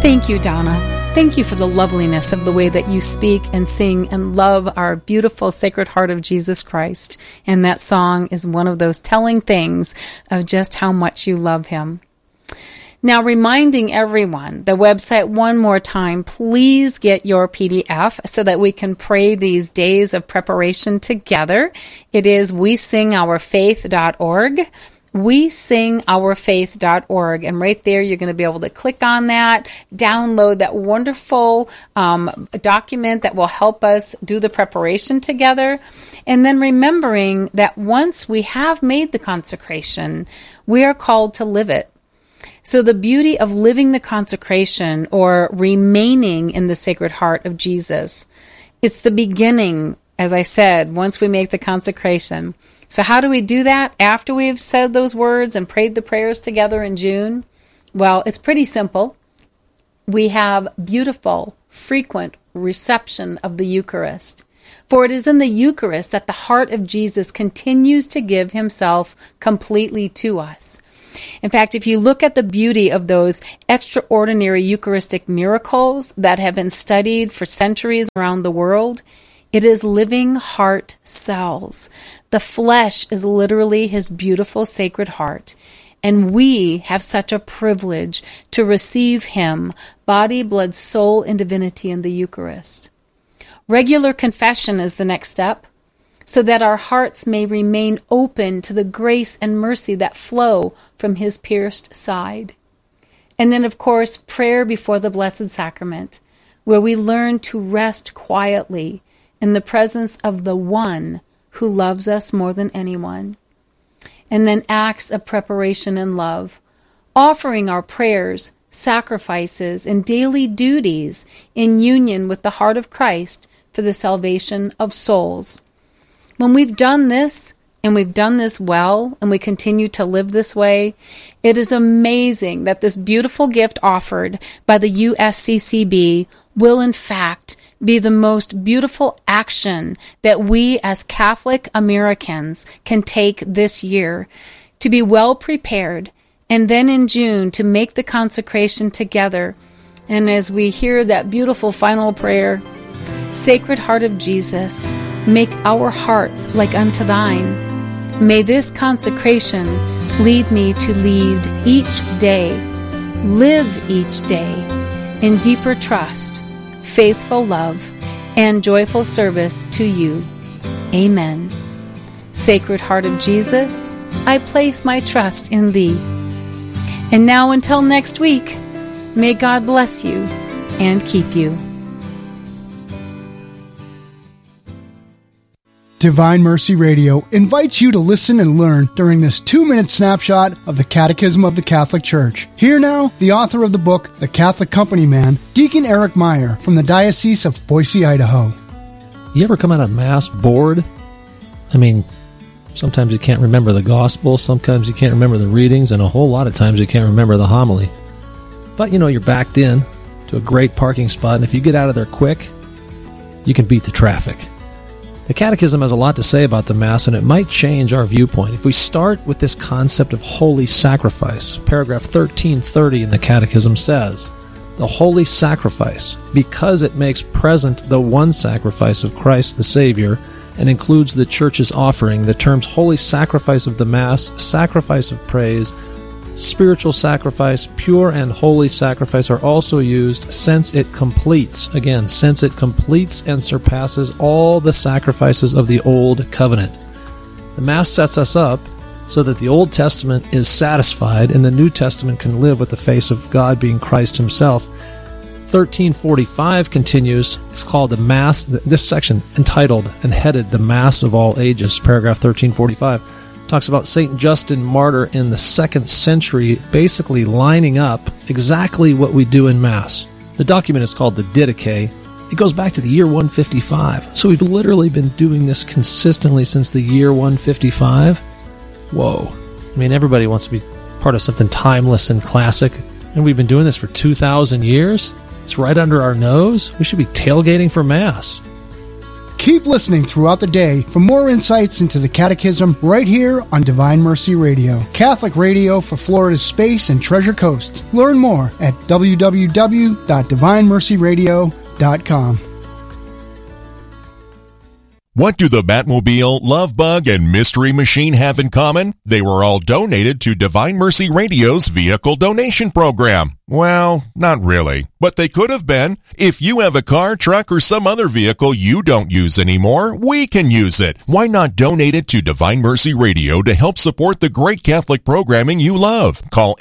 Thank you, Donna. Thank you for the loveliness of the way that you speak and sing and love our beautiful Sacred Heart of Jesus Christ. And that song is one of those telling things of just how much you love him. Now, reminding everyone, the website one more time, please get your PDF so that we can pray these days of preparation together. It is wesingourfaith.org. wesingourfaith.org. And right there, you're going to be able to click on that, download that wonderful document that will help us do the preparation together. And then remembering that once we have made the consecration, we are called to live it. So the beauty of living the consecration or remaining in the Sacred Heart of Jesus, it's the beginning, as I said, once we make the consecration. So how do we do that after we've said those words and prayed the prayers together in June? Well, it's pretty simple. We have beautiful, frequent reception of the Eucharist. For it is in the Eucharist that the heart of Jesus continues to give himself completely to us. In fact, if you look at the beauty of those extraordinary Eucharistic miracles that have been studied for centuries around the world, it is living heart cells. The flesh is literally his beautiful Sacred Heart. And we have such a privilege to receive him, body, blood, soul, and divinity in the Eucharist. Regular confession is the next step, so that our hearts may remain open to the grace and mercy that flow from his pierced side. And then, of course, prayer before the Blessed Sacrament, where we learn to rest quietly in the presence of the one who loves us more than anyone. And then acts of preparation and love, offering our prayers, sacrifices, and daily duties in union with the heart of Christ for the salvation of souls. When we've done this, and we've done this well, and we continue to live this way, it is amazing that this beautiful gift offered by the USCCB will in fact be the most beautiful action that we as Catholic Americans can take this year, to be well prepared, and then in June to make the consecration together. And as we hear that beautiful final prayer, Sacred Heart of Jesus, make our hearts like unto thine. May this consecration lead me to lead each day, live each day in deeper trust, faithful love, and joyful service to you. Amen. Sacred Heart of Jesus, I place my trust in thee. And now until next week, may God bless you and keep you. Divine Mercy Radio invites you to listen and learn during this 2-minute snapshot of the Catechism of the Catholic Church. Here now, the author of the book, The Catholic Company Man, Deacon Eric Meyer from the Diocese of Boise, Idaho. You ever come out of Mass bored? I mean, sometimes you can't remember the Gospel, sometimes you can't remember the readings, and a whole lot of times you can't remember the homily. But, you're backed in to a great parking spot, and if you get out of there quick, you can beat the traffic. The Catechism has a lot to say about the Mass, and it might change our viewpoint. If we start with this concept of holy sacrifice, paragraph 1330 in the Catechism says, the holy sacrifice, because it makes present the one sacrifice of Christ the Savior, and includes the Church's offering, the terms holy sacrifice of the Mass, sacrifice of praise, spiritual sacrifice, pure and holy sacrifice are also used since it completes and surpasses all the sacrifices of the Old Covenant. The Mass sets us up so that the Old Testament is satisfied and the New Testament can live with the face of God being Christ himself. 1345 continues, it's called the Mass, this section entitled and headed The Mass of All Ages, paragraph 1345. Talks about St. Justin Martyr in the 2nd century basically lining up exactly what we do in Mass. The document is called the Didache. It goes back to the year 155. So we've literally been doing this consistently since the year 155. Whoa. I mean, everybody wants to be part of something timeless and classic, and we've been doing this for 2,000 years? It's right under our nose. We should be tailgating for Mass. The Keep listening throughout the day for more insights into the Catechism right here on Divine Mercy Radio, Catholic radio for Florida's Space and Treasure Coast. Learn more at www.divinemercyradio.com. What do the Batmobile, Love Bug, and Mystery Machine have in common? They were all donated to Divine Mercy Radio's vehicle donation program. Well, not really, but they could have been. If you have a car, truck, or some other vehicle you don't use anymore, we can use it. Why not donate it to Divine Mercy Radio to help support the great Catholic programming you love? Call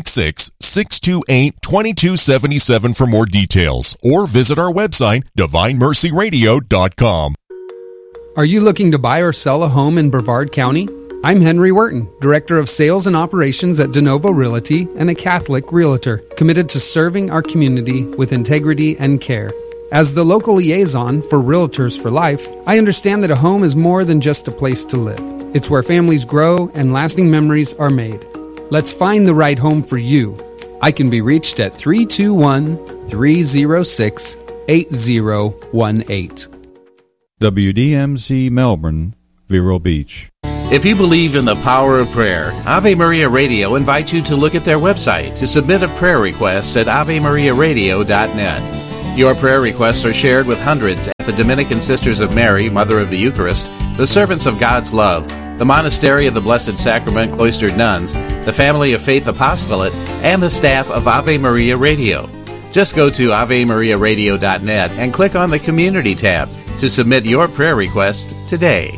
866-628-2277 for more details, or visit our website, divinemercyradio.com. Are you looking to buy or sell a home in Brevard County? I'm Henry Wharton, Director of Sales and Operations at DeNovo Realty and a Catholic Realtor, committed to serving our community with integrity and care. As the local liaison for Realtors for Life, I understand that a home is more than just a place to live. It's where families grow and lasting memories are made. Let's find the right home for you. I can be reached at 321-306-8018. WDMZ Melbourne, Vero Beach. If you believe in the power of prayer, Ave Maria Radio invites you to look at their website to submit a prayer request at AveMariaRadio.net. Your prayer requests are shared with hundreds at the Dominican Sisters of Mary, Mother of the Eucharist, the Servants of God's Love, the Monastery of the Blessed Sacrament Cloistered Nuns, the Family of Faith Apostolate, and the staff of Ave Maria Radio. Just go to AveMariaRadio.net and click on the Community tab to submit your prayer request today.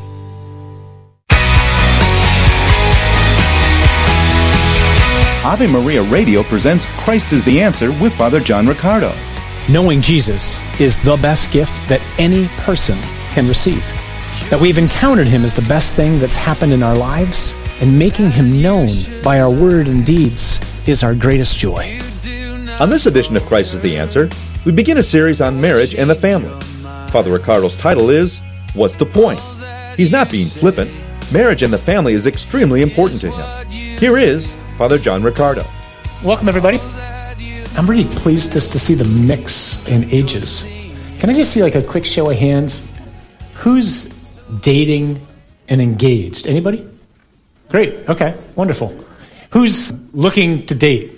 Ave Maria Radio presents Christ is the Answer with Father John Riccardo. Knowing Jesus is the best gift that any person can receive. That we've encountered Him is the best thing that's happened in our lives, and making Him known by our word and deeds is our greatest joy. On this edition of Christ is the Answer, we begin a series on marriage and the family. Father Riccardo's title is, What's the Point? He's not being flippant. Marriage and the family is extremely important to him. Here is Father John Riccardo. Welcome, everybody. I'm really pleased just to see the mix in ages. Can I just see like a quick show of hands? Who's dating and engaged? Anybody? Great. Okay. Wonderful. Who's looking to date?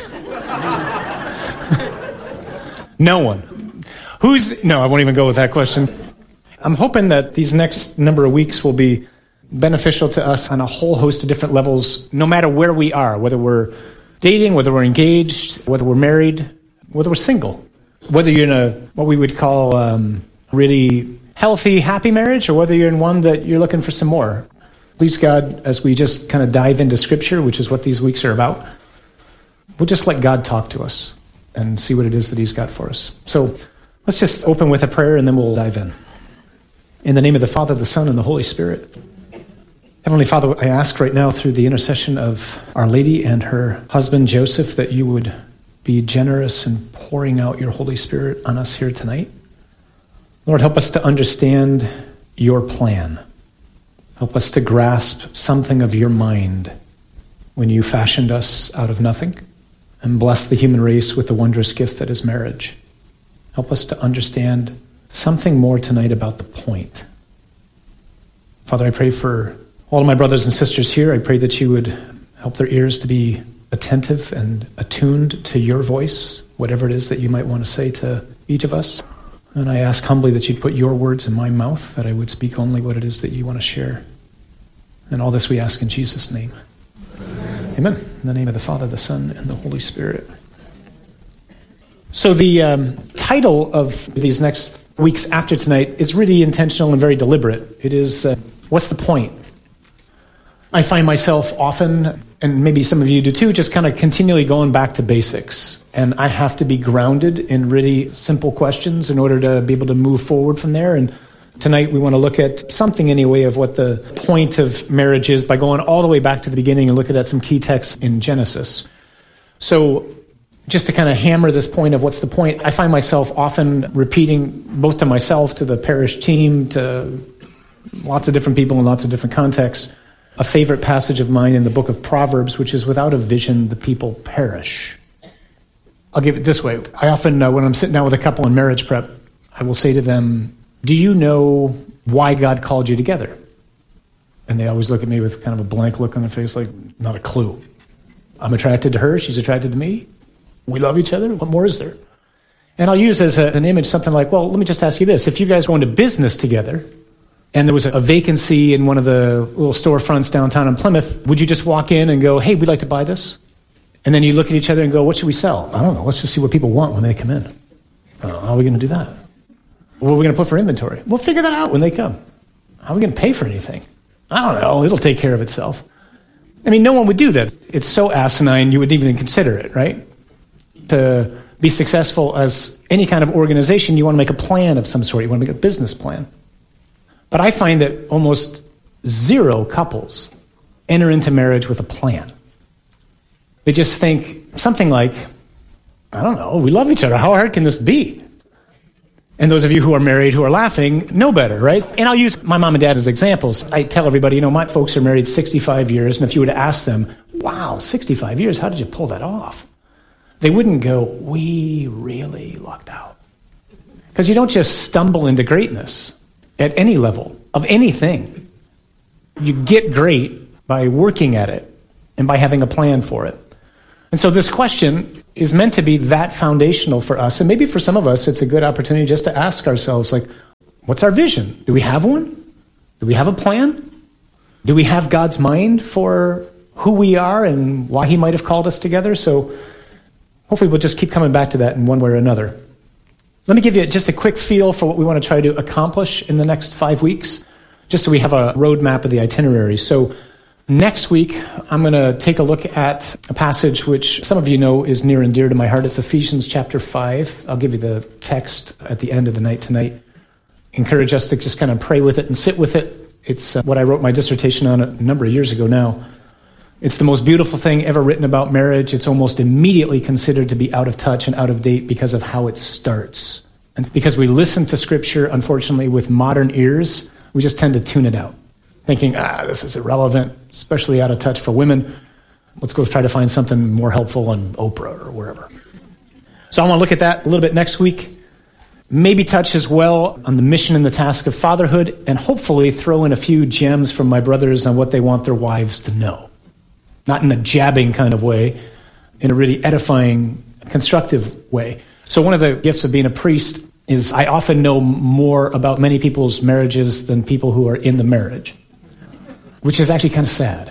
No one. No, I won't even go with that question. I'm hoping that these next number of weeks will be beneficial to us on a whole host of different levels, no matter where we are, whether we're dating, whether we're engaged, whether we're married, whether we're single, whether you're in a what we would call really healthy, happy marriage, or whether you're in one that you're looking for some more. Please God, as we just kind of dive into Scripture, which is what these weeks are about, we'll just let God talk to us and see what it is that He's got for us. So let's just open with a prayer and then we'll dive in. In the name of the Father, the Son, and the Holy Spirit. Heavenly Father, I ask right now through the intercession of Our Lady and her husband Joseph that you would be generous in pouring out your Holy Spirit on us here tonight. Lord, help us to understand your plan. Help us to grasp something of your mind when you fashioned us out of nothing and bless the human race with the wondrous gift that is marriage. Help us to understand something more tonight about the point. Father, I pray for all of my brothers and sisters here. I pray that you would help their ears to be attentive and attuned to your voice, whatever it is that you might want to say to each of us. And I ask humbly that you'd put your words in my mouth, that I would speak only what it is that you want to share. And all this we ask in Jesus' name. Amen. In the name of the Father, the Son, and the Holy Spirit. So the title of these next weeks after tonight is really intentional and very deliberate. It is, what's the point? I find myself often, and maybe some of you do too, just kind of continually going back to basics. And I have to be grounded in really simple questions in order to be able to move forward from there. And tonight we want to look at something anyway of what the point of marriage is by going all the way back to the beginning and looking at some key texts in Genesis. So just to kind of hammer this point of what's the point, I find myself often repeating both to myself, to the parish team, to lots of different people in lots of different contexts, a favorite passage of mine in the book of Proverbs, which is, without a vision, the people perish. I'll give it this way. I often, when I'm sitting down with a couple in marriage prep, I will say to them, do you know why God called you together? And they always look at me with kind of a blank look on their face, like, not a clue. I'm attracted to her. She's attracted to me. We love each other. What more is there? And I'll use as an image something like, well, let me just ask you this. If you guys go into business together and there was a vacancy in one of the little storefronts downtown in Plymouth, would you just walk in and go, hey, we'd like to buy this? And then you look at each other and go, what should we sell? I don't know. Let's just see what people want when they come in. How are we going to do that? What are we going to put for inventory? We'll figure that out when they come. How are we going to pay for anything? I don't know. It'll take care of itself. I mean, no one would do that. It's so asinine you wouldn't even consider it, right? To be successful as any kind of organization, you want to make a plan of some sort. You want to make a business plan. But I find that almost zero couples enter into marriage with a plan. They just think something like, I don't know, we love each other. How hard can this be? And those of you who are married who are laughing know better, right? And I'll use my mom and dad as examples. I tell everybody, my folks are married 65 years, and if you were to ask them, wow, 65 years, how did you pull that off? They wouldn't go, we really lucked out. Because you don't just stumble into greatness at any level of anything. You get great by working at it and by having a plan for it. And so this question is meant to be that foundational for us. And maybe for some of us, it's a good opportunity just to ask ourselves, like, what's our vision? Do we have one? Do we have a plan? Do we have God's mind for who we are and why he might have called us together? So hopefully we'll just keep coming back to that in one way or another. Let me give you just a quick feel for what we want to try to accomplish in the next 5 weeks, just so we have a roadmap of the itinerary. So next week, I'm going to take a look at a passage which some of you know is near and dear to my heart. It's Ephesians chapter 5. I'll give you the text at the end of the night tonight. Encourage us to just kind of pray with it and sit with it. It's what I wrote my dissertation on a number of years ago now. It's the most beautiful thing ever written about marriage. It's almost immediately considered to be out of touch and out of date because of how it starts. And because we listen to Scripture, unfortunately, with modern ears, we just tend to tune it out, thinking, this is irrelevant, especially out of touch for women. Let's go try to find something more helpful on Oprah or wherever. So I want to look at that a little bit next week. Maybe touch as well on the mission and the task of fatherhood, and hopefully throw in a few gems from my brothers on what they want their wives to know. Not in a jabbing kind of way, in a really edifying, constructive way. So one of the gifts of being a priest is I often know more about many people's marriages than people who are in the marriage, which is actually kind of sad.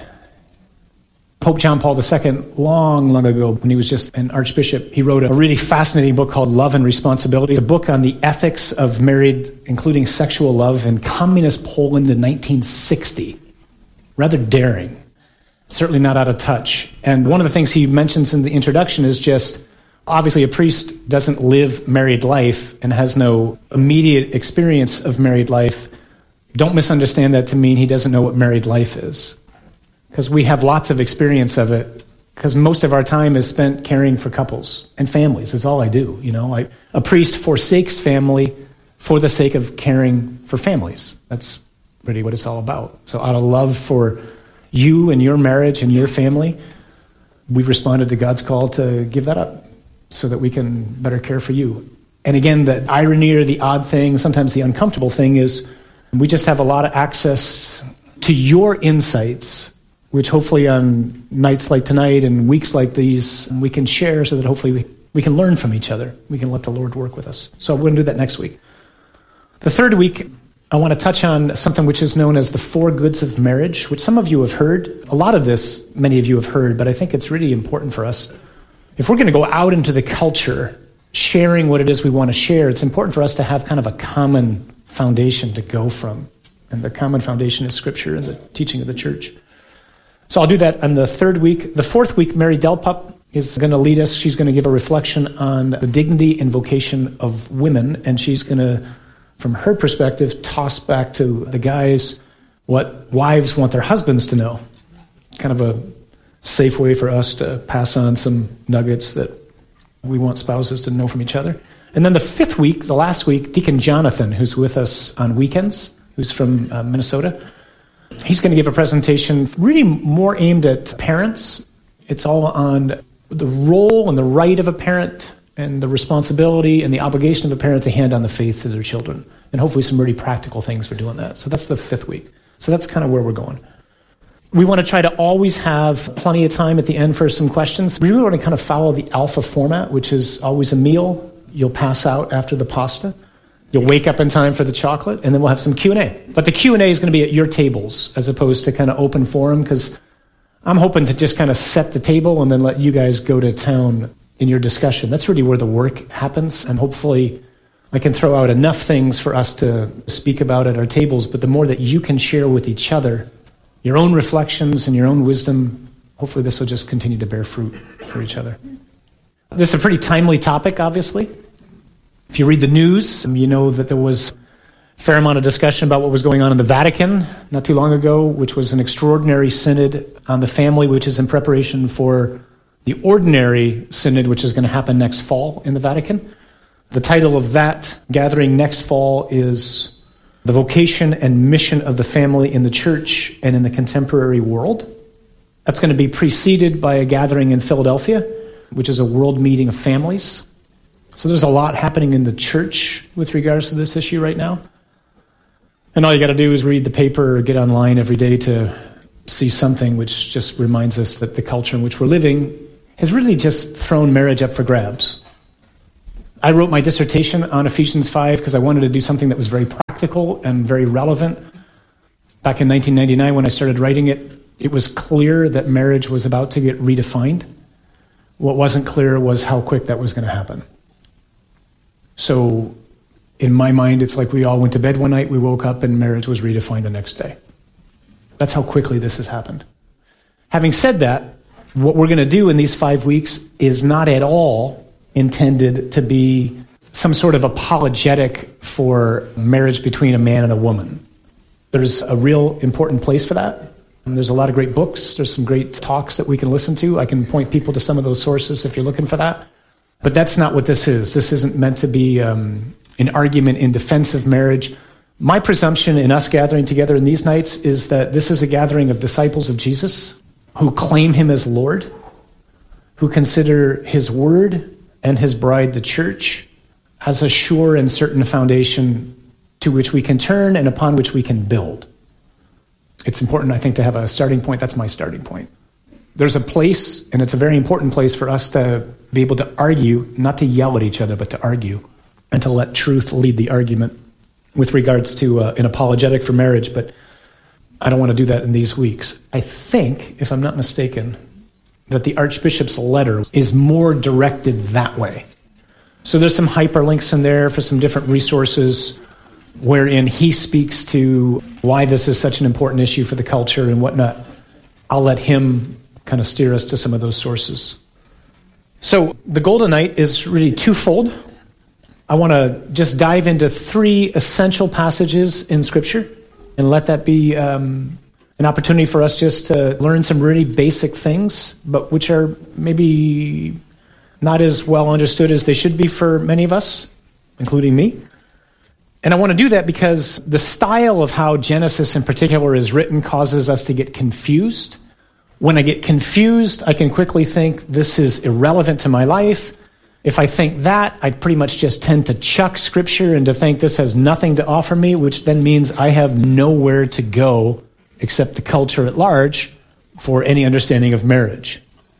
Pope John Paul II, long ago, when he was just an archbishop, he wrote a really fascinating book called Love and Responsibility, a book on the ethics of married, including sexual love, in communist Poland in 1960. Rather daring. Certainly not out of touch. And one of the things he mentions in the introduction is just, obviously a priest doesn't live married life and has no immediate experience of married life. Don't misunderstand that to mean he doesn't know what married life is. Because we have lots of experience of it, because most of our time is spent caring for couples and families. That's all I do. A priest forsakes family for the sake of caring for families. That's really what it's all about. So out of love for you and your marriage and your family, we responded to God's call to give that up so that we can better care for you. And again, the irony or the odd thing, sometimes the uncomfortable thing is we just have a lot of access to your insights, which hopefully on nights like tonight and weeks like these, we can share so that hopefully we can learn from each other. We can let the Lord work with us. So we're going to do that next week. The third week, I want to touch on something which is known as the 4 goods of marriage, which some of you have heard. A lot of this, many of you have heard, but I think it's really important for us. If we're going to go out into the culture, sharing what it is we want to share, it's important for us to have kind of a common foundation to go from. And the common foundation is Scripture and the teaching of the church. So I'll do that on the 3rd week. The 4th week, Mary Delpup is going to lead us. She's going to give a reflection on the dignity and vocation of women, and she's going to, from her perspective, toss back to the guys what wives want their husbands to know. Kind of a safe way for us to pass on some nuggets that we want spouses to know from each other. And then the 5th week, the last week, Deacon Jonathan, who's with us on weekends, who's from Minnesota, he's going to give a presentation really more aimed at parents. It's all on the role and the right of a parent and the responsibility and the obligation of a parent to hand on the faith to their children. and hopefully some really practical things for doing that. So that's the 5th week. So that's kind of where we're going. We want to try to always have plenty of time at the end for some questions. We really want to kind of follow the Alpha format, which is always a meal. You'll pass out after the pasta. You'll wake up in time for the chocolate, and then we'll have some Q&A. But the Q&A is going to be at your tables as opposed to kind of open forum, because I'm hoping to just kind of set the table and then let you guys go to town in your discussion. That's really where the work happens, and hopefully I can throw out enough things for us to speak about at our tables, but the more that you can share with each other, your own reflections and your own wisdom, hopefully this will just continue to bear fruit for each other. This is a pretty timely topic, obviously. If you read the news, you know that there was a fair amount of discussion about what was going on in the Vatican not too long ago, which was an extraordinary synod on the family, which is in preparation for the ordinary synod, which is going to happen next fall in the Vatican. The title of that gathering next fall is The Vocation and Mission of the Family in the Church and in the Contemporary World. That's going to be preceded by a gathering in Philadelphia, which is a world meeting of families. So there's a lot happening in the church with regards to this issue right now. And all you got to do is read the paper or get online every day to see something which just reminds us that the culture in which we're living has really just thrown marriage up for grabs. I wrote my dissertation on Ephesians 5 because I wanted to do something that was very practical and very relevant. Back in 1999 when I started writing it, it was clear that marriage was about to get redefined. What wasn't clear was how quick that was going to happen. So in my mind, it's like we all went to bed one night, we woke up, and marriage was redefined the next day. That's how quickly this has happened. Having said that, what we're going to do in these 5 weeks is not at all intended to be some sort of apologetic for marriage between a man and a woman. There's a real important place for that. And there's a lot of great books. There's some great talks that we can listen to. I can point people to some of those sources if you're looking for that. But that's not what this is. This isn't meant to be an argument in defense of marriage. My presumption in us gathering together in these nights is that this is a gathering of disciples of Jesus who claim him as Lord, who consider his word and his bride, the church, as a sure and certain foundation to which we can turn and upon which we can build. It's important, I think, to have a starting point. That's my starting point. There's a place, and it's a very important place for us to be able to argue, not to yell at each other, but to argue, and to let truth lead the argument with regards to an apologetic for marriage. But I don't want to do that in these weeks. I think, if I'm not mistaken, that the Archbishop's letter is more directed that way. So there's some hyperlinks in there for some different resources wherein he speaks to why this is such an important issue for the culture and whatnot. I'll let him kind of steer us to some of those sources. So the Golden Night is really twofold. I want to just dive into 3 essential passages in Scripture and let that be an opportunity for us just to learn some really basic things, but which are maybe not as well understood as they should be for many of us, including me. And I want to do that because the style of how Genesis in particular is written causes us to get confused. When I get confused, I can quickly think this is irrelevant to my life. If I think that, I pretty much just tend to chuck Scripture and to think this has nothing to offer me, which then means I have nowhere to go except the culture at large for any understanding of marriage.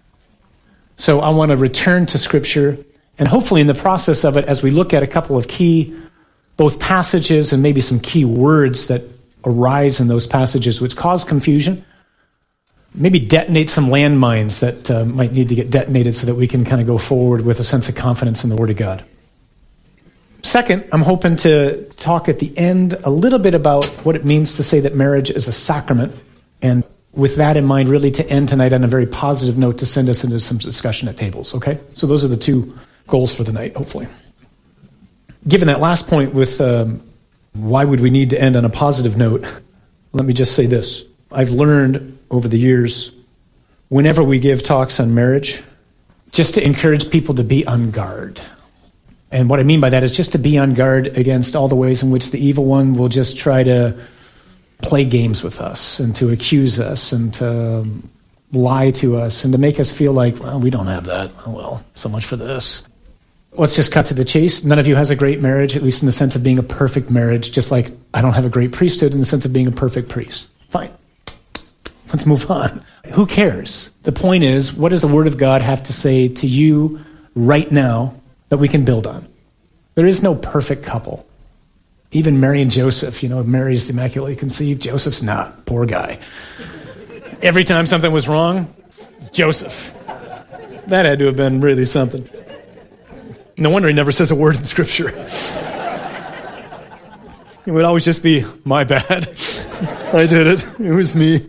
So I want to return to Scripture, and hopefully in the process of it, as we look at a couple of key both passages and maybe some key words that arise in those passages which cause confusion, maybe detonate some landmines that might need to get detonated so that we can kind of go forward with a sense of confidence in the Word of God. Second, I'm hoping to talk at the end a little bit about what it means to say that marriage is a sacrament, and with that in mind, really to end tonight on a very positive note to send us into some discussion at tables, okay? So those are the 2 goals for the night, hopefully. Given that last point with why would we need to end on a positive note, let me just say this. I've learned over the years, whenever we give talks on marriage, just to encourage people to be on guard. And what I mean by that is just to be on guard against all the ways in which the evil one will just try to play games with us and to accuse us and to lie to us and to make us feel like, well, we don't have that. Oh, well, so much for this. Let's just cut to the chase. None of you has a great marriage, at least in the sense of being a perfect marriage, just like I don't have a great priesthood in the sense of being a perfect priest. Fine. Let's move on. Who cares? The point is, what does the Word of God have to say to you right now that we can build on? There is no perfect couple. Even Mary and Joseph, Mary's immaculately conceived, Joseph's not. Poor guy. Every time something was wrong, Joseph. That had to have been really something. No wonder he never says a word in Scripture. It would always just be, my bad. I did it. It was me.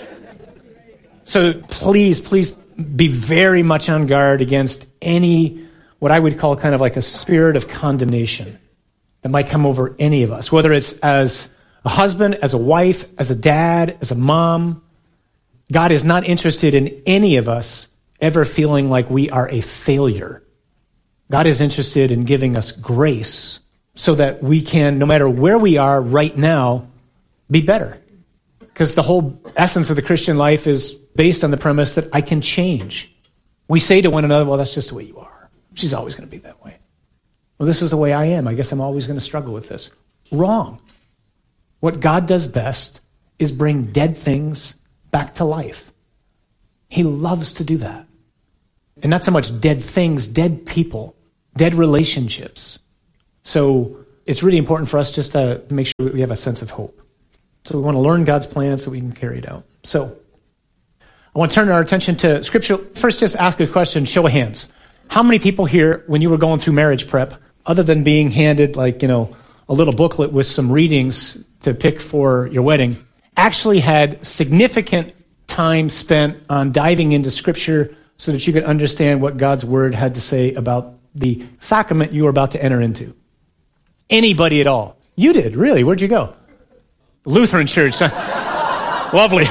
So please be very much on guard against any, what I would call kind of like a spirit of condemnation that might come over any of us, whether it's as a husband, as a wife, as a dad, as a mom. God is not interested in any of us ever feeling like we are a failure. God is interested in giving us grace so that we can, no matter where we are right now, be better. Because the whole essence of the Christian life is based on the premise that I can change. We say to one another, well, that's just the way you are. She's always going to be that way. Well, this is the way I am. I guess I'm always going to struggle with this. Wrong. What God does best is bring dead things back to life. He loves to do that. And not so much dead things, dead people, dead relationships. So it's really important for us just to make sure we have a sense of hope. So we want to learn God's plan so we can carry it out. So I want to turn our attention to Scripture. First, just ask a question, show of hands. How many people here, when you were going through marriage prep, other than being handed a little booklet with some readings to pick for your wedding, actually had significant time spent on diving into Scripture so that you could understand what God's Word had to say about the sacrament you were about to enter into? Anybody at all? You did, really? Where'd you go? Lutheran Church. Lovely.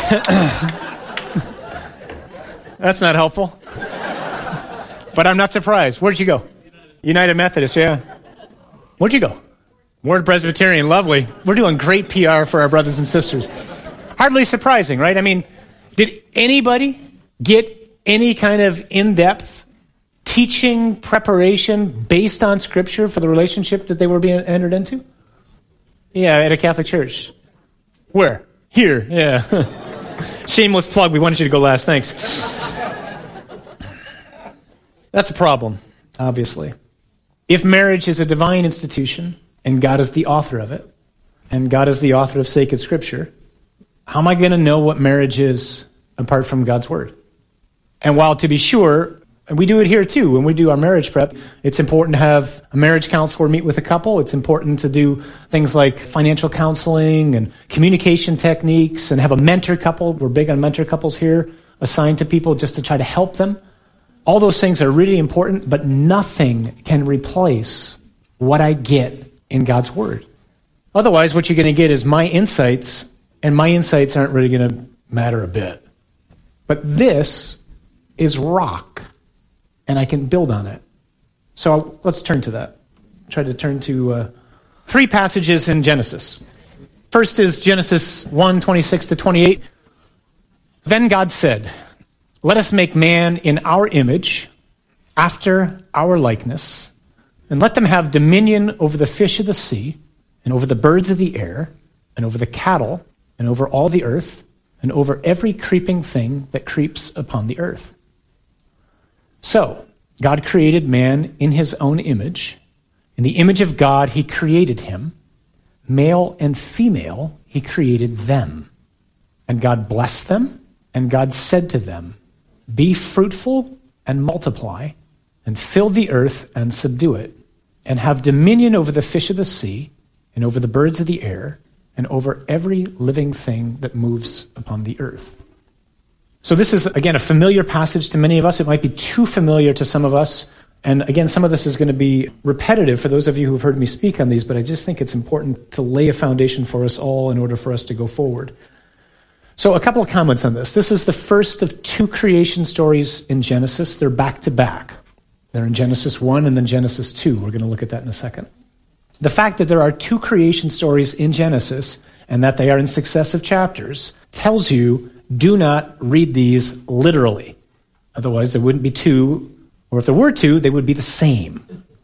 That's not helpful. But I'm not surprised. Where'd you go? United Methodist, yeah. Where'd you go? Word Presbyterian, lovely. We're doing great PR for our brothers and sisters. Hardly surprising, right? I mean, did anybody get any kind of in-depth teaching preparation based on Scripture for the relationship that they were being entered into? Yeah, at a Catholic church. Where? Here, yeah. Shameless plug. We wanted you to go last. Thanks. That's a problem, obviously. If marriage is a divine institution, and God is the author of it, and God is the author of sacred Scripture, how am I going to know what marriage is apart from God's Word? And while, to be sure, and we do it here too, when we do our marriage prep, it's important to have a marriage counselor meet with a couple. It's important to do things like financial counseling and communication techniques and have a mentor couple. We're big on mentor couples here, assigned to people just to try to help them. All those things are really important, but nothing can replace what I get in God's Word. Otherwise, what you're going to get is my insights, and my insights aren't really going to matter a bit. But this is rock, and I can build on it. So let's turn to that. Try to turn to 3 passages in Genesis. First is Genesis 1:26-28. Then God said, "Let us make man in our image, after our likeness, and let them have dominion over the fish of the sea, and over the birds of the air, and over the cattle, and over all the earth, and over every creeping thing that creeps upon the earth." So, God created man in his own image. In the image of God, he created him. Male and female, he created them. And God blessed them, and God said to them, "Be fruitful and multiply, and fill the earth and subdue it, and have dominion over the fish of the sea, and over the birds of the air, and over every living thing that moves upon the earth." So this is, again, a familiar passage to many of us. It might be too familiar to some of us. And again, some of this is going to be repetitive for those of you who've heard me speak on these, but I just think it's important to lay a foundation for us all in order for us to go forward. So a couple of comments on this. This is the first of 2 creation stories in Genesis. They're back to back. They're in Genesis 1 and then Genesis 2. We're going to look at that in a second. The fact that there are 2 creation stories in Genesis and that they are in successive chapters tells you, do not read these literally. Otherwise, there wouldn't be 2, or if there were 2, they would be the same.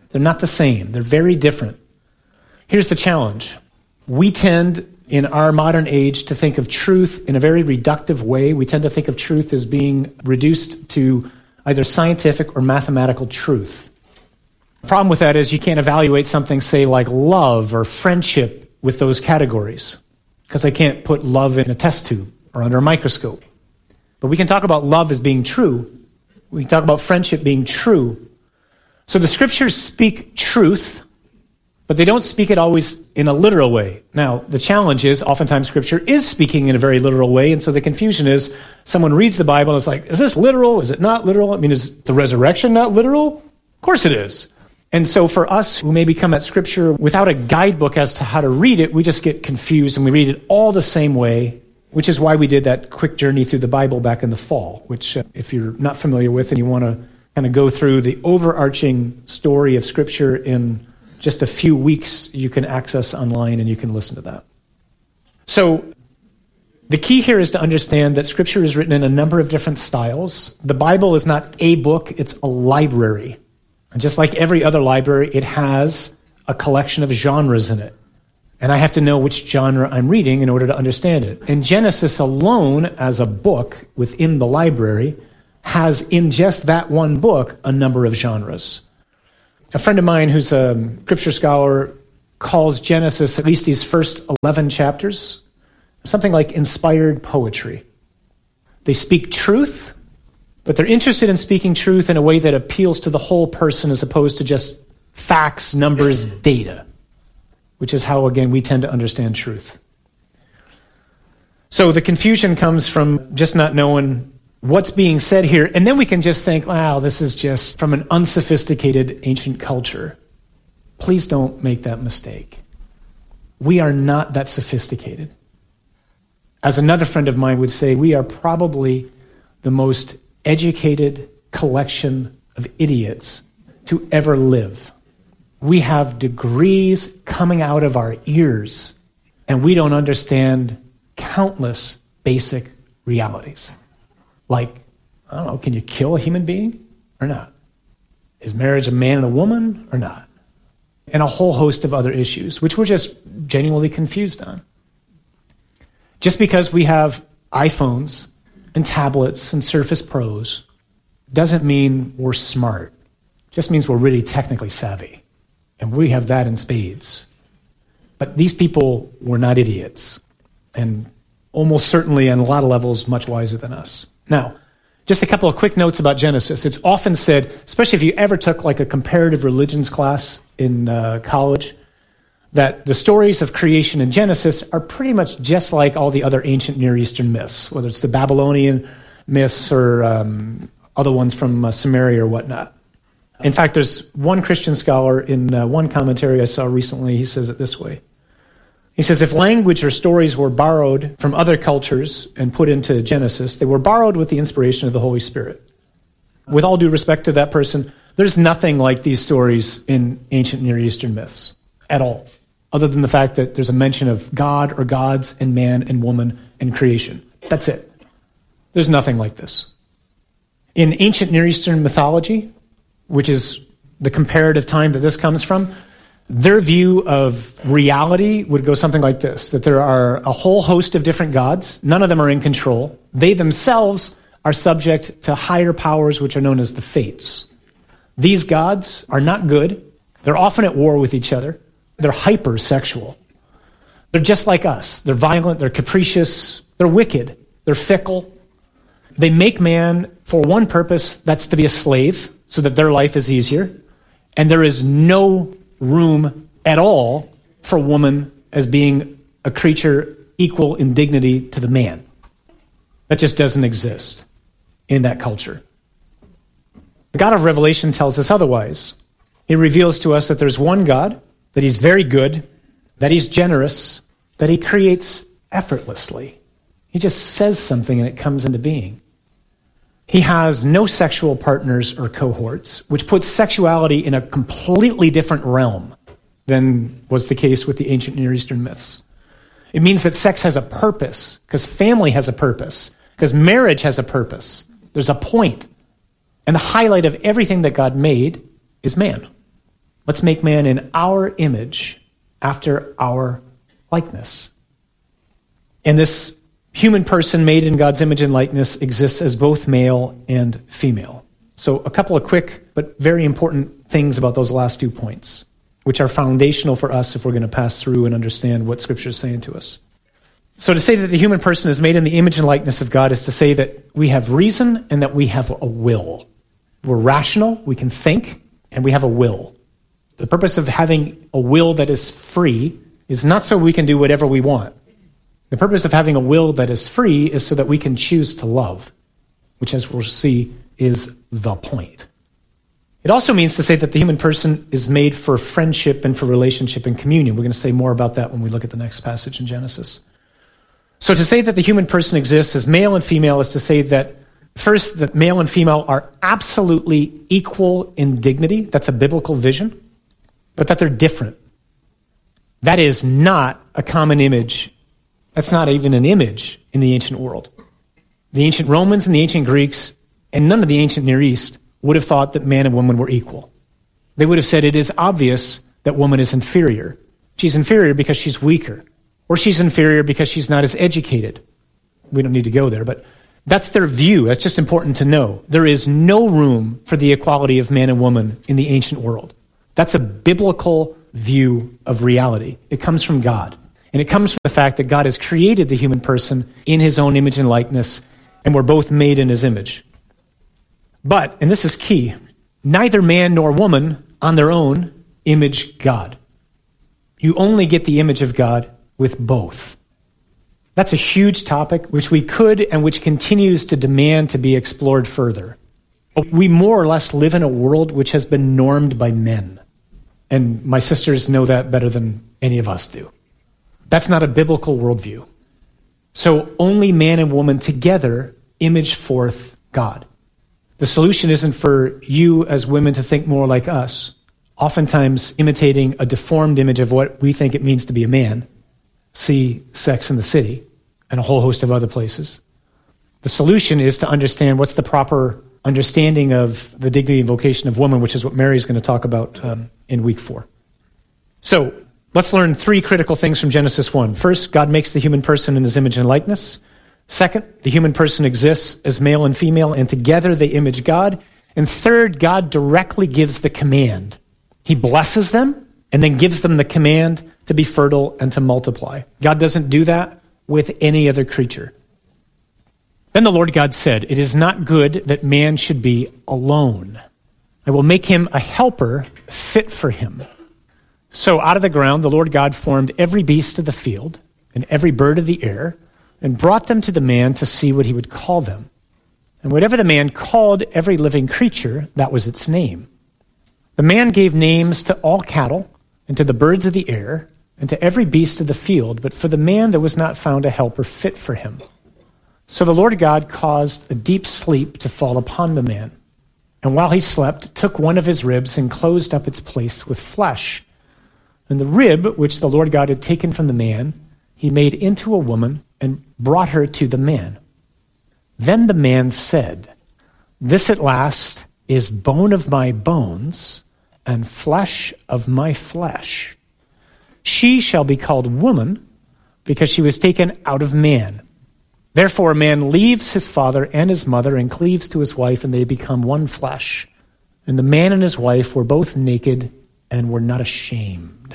They're not the same. They're very different. Here's the challenge. We tend, in our modern age, to think of truth in a very reductive way. We tend to think of truth as being reduced to either scientific or mathematical truth. The problem with that is you can't evaluate something, say, like love or friendship with those categories, because I can't put love in a test tube or under a microscope. But we can talk about love as being true. We can talk about friendship being true. So the scriptures speak truth, but they don't speak it always in a literal way. Now, the challenge is oftentimes scripture is speaking in a very literal way, and so the confusion is someone reads the Bible and it's like, is this literal? Is it not literal? I mean, is the resurrection not literal? Of course it is. And so for us who maybe come at scripture without a guidebook as to how to read it, we just get confused and we read it all the same way, which is why we did that quick journey through the Bible back in the fall, which if you're not familiar with and you want to kind of go through the overarching story of scripture in just a few weeks, you can access online and you can listen to that. So the key here is to understand that scripture is written in a number of different styles. The Bible is not a book, it's a library. And just like every other library, it has a collection of genres in it. And I have to know which genre I'm reading in order to understand it. And Genesis alone, as a book within the library, has in just that one book a number of genres. A friend of mine who's a scripture scholar calls Genesis, at least these first 11 chapters, something like inspired poetry. They speak truth, but they're interested in speaking truth in a way that appeals to the whole person as opposed to just facts, numbers, data, which is how, again, we tend to understand truth. So the confusion comes from just not knowing what's being said here, and then we can just think, wow, this is just from an unsophisticated ancient culture. Please don't make that mistake. We are not that sophisticated. As another friend of mine would say, we are probably the most educated collection of idiots to ever live. We have degrees coming out of our ears, and we don't understand countless basic realities. Like, I don't know, can you kill a human being or not? Is marriage a man and a woman or not? And a whole host of other issues, which we're just genuinely confused on. Just because we have iPhones and tablets and Surface Pros doesn't mean we're smart. It just means we're really technically savvy. And we have that in spades. But these people were not idiots. And almost certainly on a lot of levels much wiser than us. Now, just a couple of quick notes about Genesis. It's often said, especially if you ever took like a comparative religions class in college, that the stories of creation in Genesis are pretty much just like all the other ancient Near Eastern myths, whether it's the Babylonian myths or other ones from Samaria or whatnot. In fact, there's one Christian scholar in one commentary I saw recently, he says it this way. He says, if language or stories were borrowed from other cultures and put into Genesis, they were borrowed with the inspiration of the Holy Spirit. With all due respect to that person, there's nothing like these stories in ancient Near Eastern myths at all, other than the fact that there's a mention of God or gods and man and woman and creation. That's it. There's nothing like this. In ancient Near Eastern mythology, which is the comparative time that this comes from, their view of reality would go something like this, that there are a whole host of different gods. None of them are in control. They themselves are subject to higher powers, which are known as the Fates. These gods are not good. They're often at war with each other. They're hypersexual. They're just like us. They're violent, they're capricious, they're wicked, they're fickle. They make man for one purpose, that's to be a slave, so that their life is easier. And there is no room at all for woman as being a creature equal in dignity to the man. That just doesn't exist in that culture. The God of Revelation tells us otherwise. He reveals to us that there's one God, that he's very good, that he's generous, that he creates effortlessly. He just says something and it comes into being. He has no sexual partners or cohorts, which puts sexuality in a completely different realm than was the case with the ancient Near Eastern myths. It means that sex has a purpose, because family has a purpose, because marriage has a purpose. There's a point. And the highlight of everything that God made is man. Let's make man in our image, after our likeness. And this human person made in God's image and likeness exists as both male and female. So a couple of quick but very important things about those last 2 points, which are foundational for us if we're going to pass through and understand what Scripture is saying to us. So to say that the human person is made in the image and likeness of God is to say that we have reason and that we have a will. We're rational, we can think, and we have a will. The purpose of having a will that is free is not so we can do whatever we want. The purpose of having a will that is free is so that we can choose to love, which, as we'll see, is the point. It also means to say that the human person is made for friendship and for relationship and communion. We're going to say more about that when we look at the next passage in Genesis. So to say that the human person exists as male and female is to say that, first, that male and female are absolutely equal in dignity. That's a biblical vision. But that they're different. That is not a common image. That's not even an image in the ancient world. The ancient Romans and the ancient Greeks, and none of the ancient Near East, would have thought that man and woman were equal. They would have said it is obvious that woman is inferior. She's inferior because she's weaker. Or she's inferior because she's not as educated. We don't need to go there, but that's their view. That's just important to know. There is no room for the equality of man and woman in the ancient world. That's a biblical view of reality. It comes from God. And it comes from the fact that God has created the human person in his own image and likeness, and we're both made in his image. But, and this is key, neither man nor woman on their own image God. You only get the image of God with both. That's a huge topic which we could and which continues to demand to be explored further. We more or less live in a world which has been normed by men. And my sisters know that better than any of us do. That's not a biblical worldview. So only man and woman together image forth God. The solution isn't for you as women to think more like us, oftentimes imitating a deformed image of what we think it means to be a man. See Sex and the City and a whole host of other places. The solution is to understand what's the proper understanding of the dignity and vocation of woman, which is what Mary's going to talk about in week 4. So let's learn 3 critical things from Genesis 1. First, God makes the human person in his image and likeness. Second, the human person exists as male and female, and together they image God. And third, God directly gives the command. He blesses them and then gives them the command to be fertile and to multiply. God doesn't do that with any other creature. Then the Lord God said, "It is not good that man should be alone. I will make him a helper fit for him." So out of the ground, the Lord God formed every beast of the field and every bird of the air and brought them to the man to see what he would call them. And whatever the man called every living creature, that was its name. The man gave names to all cattle and to the birds of the air and to every beast of the field, but for the man there was not found a helper fit for him. So the Lord God caused a deep sleep to fall upon the man, and while he slept, took one of his ribs and closed up its place with flesh. And the rib, which the Lord God had taken from the man, he made into a woman and brought her to the man. Then the man said, "This at last is bone of my bones and flesh of my flesh. She shall be called woman because she was taken out of man. Therefore a man leaves his father and his mother and cleaves to his wife, and they become one flesh. And the man and his wife were both naked and were not ashamed."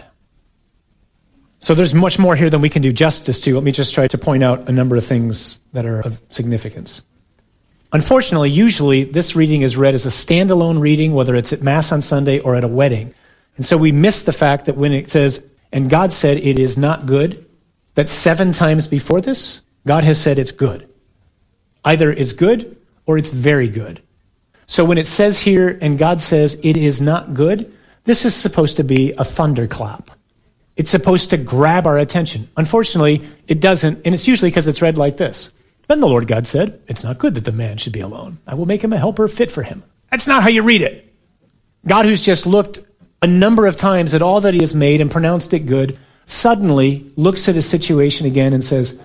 So there's much more here than we can do justice to. Let me just try to point out a number of things that are of significance. Unfortunately, usually this reading is read as a standalone reading, whether it's at Mass on Sunday or at a wedding. And so we miss the fact that when it says, "And God said it is not good," that 7 times before this, God has said it's good. Either it's good or it's very good. So when it says here, "And God says it is not good," this is supposed to be a thunderclap. It's supposed to grab our attention. Unfortunately, it doesn't, and it's usually because it's read like this. "Then the Lord God said, it's not good that the man should be alone. I will make him a helper fit for him." That's not how you read it. God, who's just looked a number of times at all that he has made and pronounced it good, suddenly looks at his situation again and says,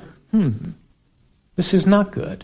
this is not good.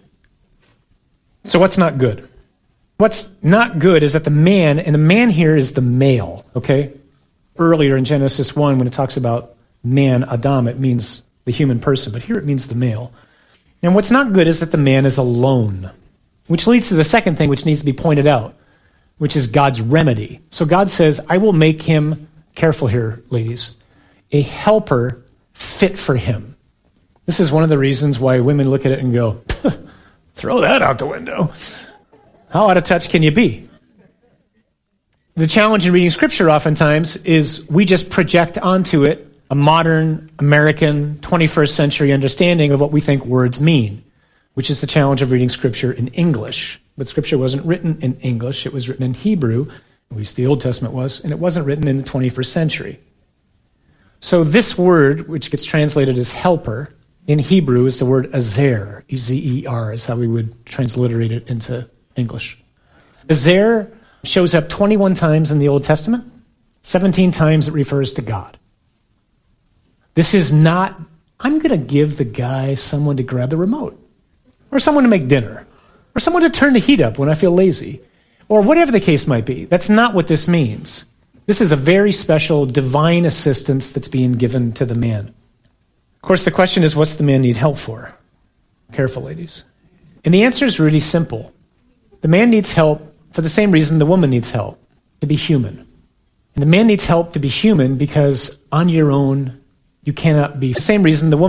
So what's not good? What's not good is that the man, and the man here is the male, okay? earlier in Genesis 1 when it talks about man, Adam, it means the human person, but here it means the male. And what's not good is that the man is alone, which leads to the second thing which needs to be pointed out, which is God's remedy. So God says, I will make him, careful here, ladies, a helper fit for him. This is one of the reasons why women look at it and go, throw that out the window. How out of touch can you be? The challenge in reading Scripture oftentimes is we just project onto it a modern American 21st century understanding of what we think words mean, which is the challenge of reading Scripture in English. But Scripture wasn't written in English, it was written in Hebrew, at least the Old Testament was, and it wasn't written in the 21st century. So this word, which gets translated as helper, in Hebrew is the word azer, E-Z-E-R is how we would transliterate it into English. Azer shows up 21 times in the Old Testament, 17 times it refers to God. This is not, I'm going to give the guy someone to grab the remote, or someone to make dinner, or someone to turn the heat up when I feel lazy, or whatever the case might be. That's not what this means. This is a very special divine assistance that's being given to the man. Of course, the question is, what's the man need help for? Careful, ladies. And the answer is really simple. The man needs help for the same reason the woman needs help, to be human. And the man needs help to be human because on your own, you cannot be. For the same reason the woman